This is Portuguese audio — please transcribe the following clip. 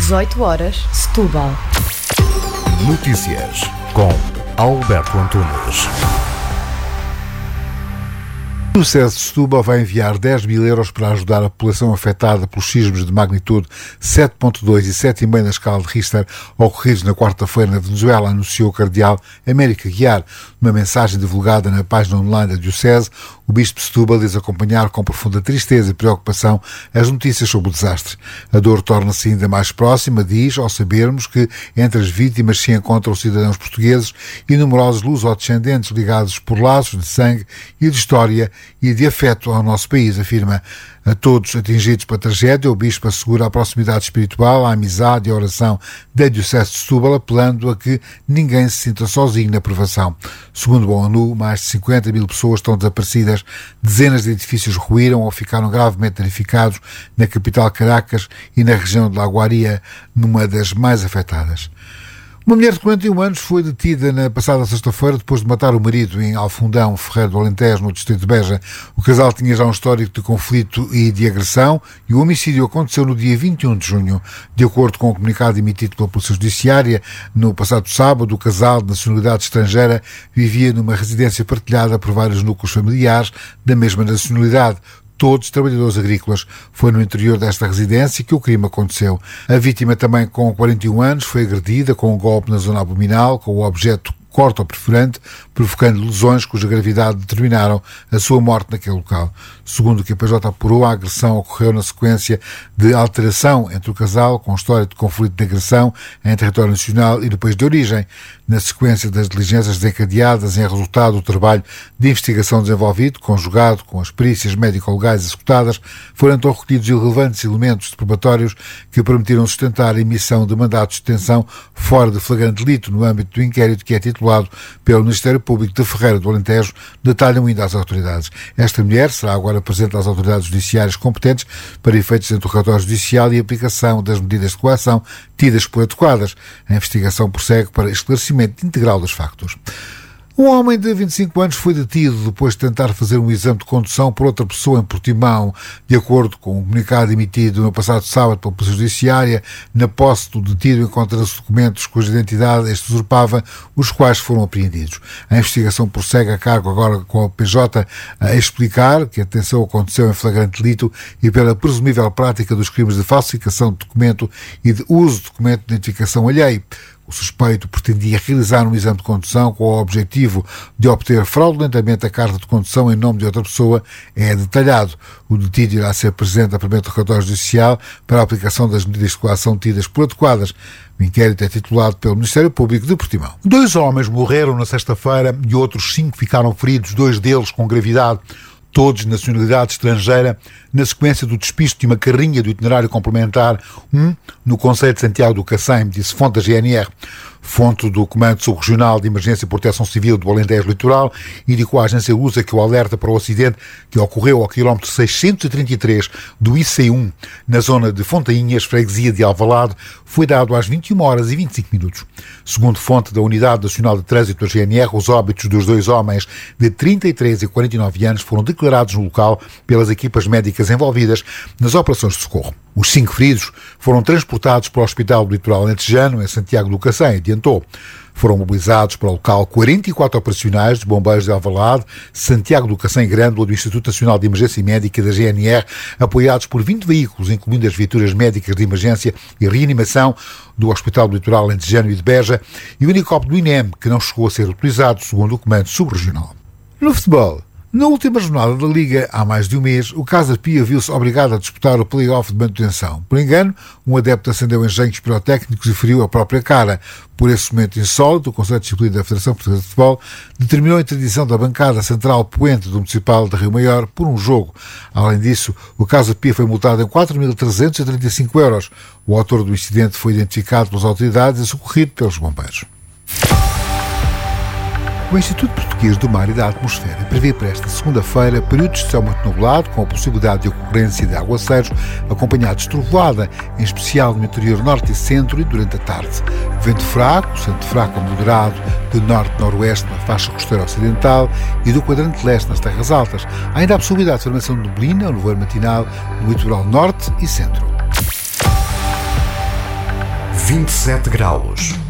18 horas, Setúbal. Notícias com Alberto Antunes. O Diocese de Setúbal vai enviar 10 mil euros para ajudar a população afetada pelos sismos de magnitude 7.2 e 7,5 na escala de Richter ocorridos na quarta-feira na Venezuela, anunciou o cardeal Américo Aguiar. Numa mensagem divulgada na página online da Diocese, o Bispo de Setúbal diz acompanhar com profunda tristeza e preocupação as notícias sobre o desastre. A dor torna-se ainda mais próxima, diz, ao sabermos que entre as vítimas se encontram cidadãos portugueses e numerosos lusodescendentes ligados por laços de sangue e de história e de afeto ao nosso país, afirma. A todos atingidos pela tragédia, o Bispo assegura a proximidade espiritual, a amizade e a oração da Diocese de Setúbal, apelando a que ninguém se sinta sozinho na provação. Segundo a ONU, mais de 50 mil pessoas estão desaparecidas, dezenas de edifícios ruíram ou ficaram gravemente danificados na capital Caracas e na região de Laguaria, numa das mais afetadas. Uma mulher de 41 anos foi detida na passada sexta-feira depois de matar o marido em Alfundão, Ferreiro do Alentejo, no distrito de Beja. O casal tinha já um histórico de conflito e de agressão e o homicídio aconteceu no dia 21 de junho. De acordo com o comunicado emitido pela Polícia Judiciária, no passado sábado, o casal de nacionalidade estrangeira vivia numa residência partilhada por vários núcleos familiares da mesma nacionalidade, todos trabalhadores agrícolas. Foi no interior desta residência que o crime aconteceu. A vítima, também com 41 anos, foi agredida com um golpe na zona abdominal, com o objeto corte ou perfurante, provocando lesões cuja gravidade determinaram a sua morte naquele local. Segundo o que a PJ apurou, a agressão ocorreu na sequência de alteração entre o casal, com história de conflito de agressão em território nacional e depois de origem. Na sequência das diligências desencadeadas em resultado do trabalho de investigação desenvolvido, conjugado com as perícias médico-legais executadas, foram então recolhidos irrelevantes elementos probatórios que permitiram sustentar a emissão de mandatos de detenção fora de flagrante delito no âmbito do inquérito que é titulado pelo Ministério Público de Ferreira do Alentejo, detalham ainda as autoridades. Esta mulher será agora presente às autoridades judiciárias competentes para efeitos de interrogatório judicial e aplicação das medidas de coação tidas por adequadas. A investigação prossegue para esclarecimento integral dos factos. Um homem de 25 anos foi detido depois de tentar fazer um exame de condução por outra pessoa em Portimão. De acordo com um comunicado emitido no passado sábado pela Polícia Judiciária, na posse do detido encontram-se documentos cuja identidade este usurpava, os quais foram apreendidos. A investigação prossegue a cargo agora com a PJ a explicar que a detenção aconteceu em flagrante delito e pela presumível prática dos crimes de falsificação de documento e de uso de documento de identificação alheio. O suspeito pretendia realizar um exame de condução com o objetivo de obter fraudulentamente a carta de condução em nome de outra pessoa. É detalhado. O detido irá ser presente a primeiro interrogatório judicial para a aplicação das medidas de coação tidas por adequadas. O inquérito é titulado pelo Ministério Público de Portimão. 2 homens morreram na sexta-feira e outros 5 ficaram feridos, 2 deles com gravidade, todos de nacionalidade estrangeira, na sequência do despiste de uma carrinha do itinerário complementar, no concelho de Santiago do Cacém, disse fonte da GNR. Fonte do Comando Subregional de Emergência e Proteção Civil do Alentejo Litoral indicou à agência Lusa que o alerta para o acidente que ocorreu ao quilómetro 633 do IC1, na zona de Fontainhas, freguesia de Alvalade, foi dado às 21 horas e 25 minutos. Segundo fonte da Unidade Nacional de Trânsito da GNR, os óbitos dos 2 homens de 33 e 49 anos foram declarados no local pelas equipas médicas envolvidas nas operações de socorro. Os 5 feridos foram transportados para o Hospital do Litoral Alentejano, em Santiago do Cacém, adiantou. Foram mobilizados para o local 44 operacionais de bombeiros de Alvalade, Santiago do Cacém Grândola, do Instituto Nacional de Emergência Médica da GNR, apoiados por 20 veículos, incluindo as viaturas médicas de emergência e reanimação do Hospital do Litoral Alentejano e de Beja, e o helicóptero do INEM, que não chegou a ser utilizado, segundo o Comando Subregional. No futebol, na última jornada da Liga, há mais de um mês, o Casa Pia viu-se obrigado a disputar o play-off de manutenção. Por engano, um adepto acendeu engenhos pirotécnicos e feriu a própria cara. Por esse momento insólito, o Conselho de Disciplina da Federação Portuguesa de Futebol determinou a interdição da bancada central poente do Municipal de Rio Maior por um jogo. Além disso, o Casa Pia foi multado em 4.335 euros. O autor do incidente foi identificado pelas autoridades e socorrido pelos bombeiros. O Instituto Português do Mar e da Atmosfera prevê para esta segunda-feira períodos de céu muito nublado, com a possibilidade de ocorrência de aguaceiros, acompanhados de trovoada, em especial no interior norte e centro e durante a tarde. Vento fraco, centro-fraco a moderado, de norte-noroeste na faixa costeira ocidental e do quadrante leste nas terras altas. Há ainda a possibilidade de formação de neblina, ou nevoeiro matinal, no litoral norte e centro. 27 graus.